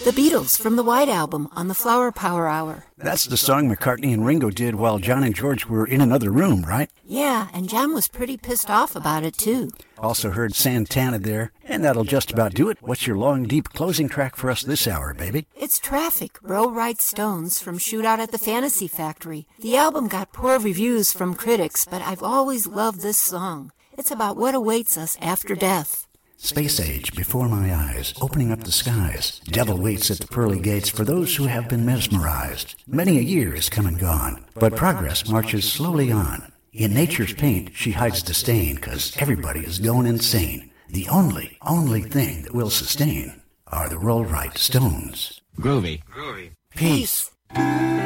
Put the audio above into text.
The Beatles from the White Album on the Flower Power Hour. That's the song McCartney and Ringo did while John and George were in another room, right? Yeah, and John was pretty pissed off about it, too. Also heard Santana there, and that'll just about do it. What's your long, deep closing track for us this hour, baby? It's Traffic, Bro Wright Stones from Shootout at the Fantasy Factory. The album got poor reviews from critics, but I've always loved this song. It's about what awaits us after death. Space age before my eyes, opening up the skies. Devil waits at the pearly gates for those who have been mesmerized. Many a year is come and gone, but progress marches slowly on. In nature's paint, she hides the stain, 'cause everybody is going insane. The only thing that will sustain are the Roll Right Stones. Groovy. Peace.